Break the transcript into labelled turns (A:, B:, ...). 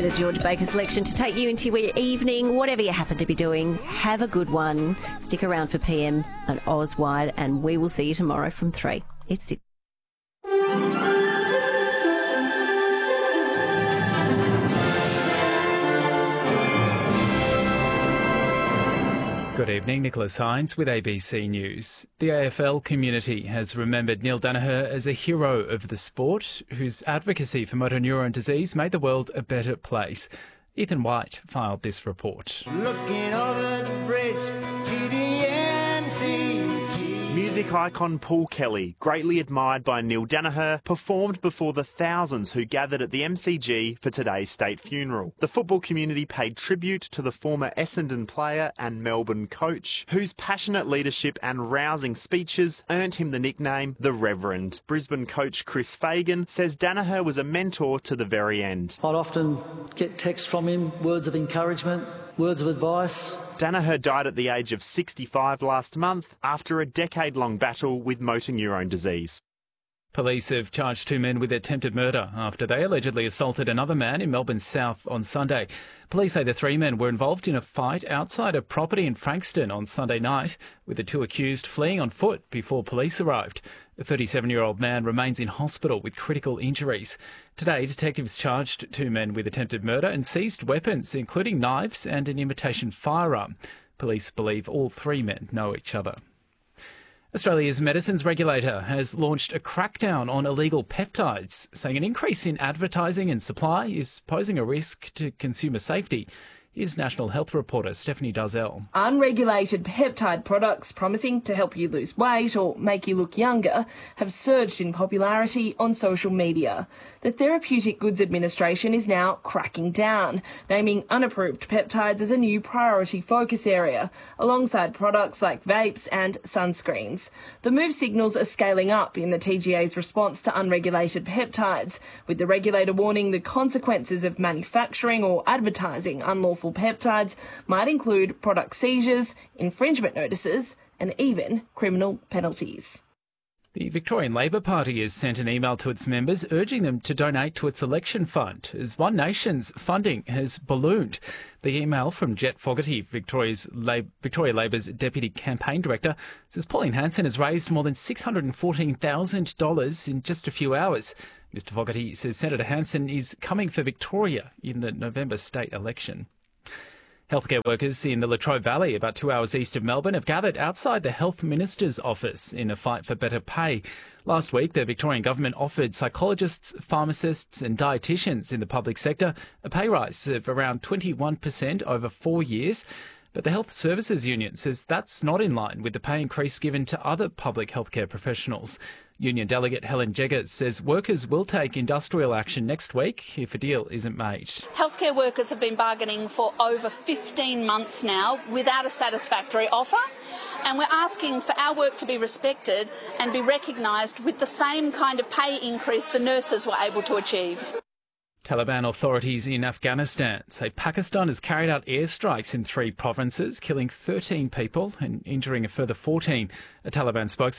A: the George Baker Selection to take you into your evening, whatever you happen to be doing. Have a good one. Stick around for PM and Oz Wide, and we will see you tomorrow from 3. It's 6.
B: Good evening, Nicholas Hines with ABC News. The AFL community has remembered Neil Daniher as a hero of the sport, whose advocacy for motor neuron disease made the world a better place. Ethan White filed this report.
C: Looking over the bridge to the MCG.
D: Music icon Paul Kelly, greatly admired by Neil Daniher, performed before the thousands who gathered at the MCG for today's state funeral. The football community paid tribute to the former Essendon player and Melbourne coach, whose passionate leadership and rousing speeches earned him the nickname The Reverend. Brisbane coach Chris Fagan says Daniher was a mentor to the very end.
E: I'd often get texts from him, words of encouragement, words of advice.
D: Daniher died at the age of 65 last month after a decade-long battle with motor neurone disease.
B: Police have charged 2 men with attempted murder after they allegedly assaulted another man in Melbourne's south on Sunday. Police say the 3 men were involved in a fight outside a property in Frankston on Sunday night, with the 2 accused fleeing on foot before police arrived. A 37-year-old man remains in hospital with critical injuries. Today, detectives charged 2 men with attempted murder and seized weapons, including knives and an imitation firearm. Police believe all 3 men know each other. Australia's medicines regulator has launched a crackdown on illegal peptides, saying an increase in advertising and supply is posing a risk to consumer safety. Here's National Health reporter Stephanie Dalzell.
F: Unregulated peptide products promising to help you lose weight or make you look younger have surged in popularity on social media. The Therapeutic Goods Administration is now cracking down, naming unapproved peptides as a new priority focus area, alongside products like vapes and sunscreens. The move signals a scaling up in the TGA's response to unregulated peptides, with the regulator warning the consequences of manufacturing or advertising unlawful peptides might include product seizures, infringement notices, and even criminal penalties.
B: The Victorian Labor Party has sent an email to its members urging them to donate to its election fund, as One Nation's funding has ballooned. The email from Jet Fogarty, Victoria Labor's Deputy Campaign Director, says Pauline Hanson has raised more than $614,000 in just a few hours. Mr Fogarty says Senator Hanson is coming for Victoria in the November state election. Healthcare workers in the Latrobe Valley, about 2 hours east of Melbourne, have gathered outside the Health Minister's office in a fight for better pay. Last week, the Victorian government offered psychologists, pharmacists and dietitians in the public sector a pay rise of around 21% over 4 years. But the Health Services Union says that's not in line with the pay increase given to other public healthcare professionals. Union delegate Helen Jeggers says workers will take industrial action next week if a deal isn't made.
G: Healthcare workers have been bargaining for over 15 months now without a satisfactory offer, and we're asking for our work to be respected and be recognised with the same kind of pay increase the nurses were able to achieve.
B: Taliban authorities in Afghanistan say Pakistan has carried out airstrikes in 3 provinces, killing 13 people and injuring a further 14. A Taliban spokesperson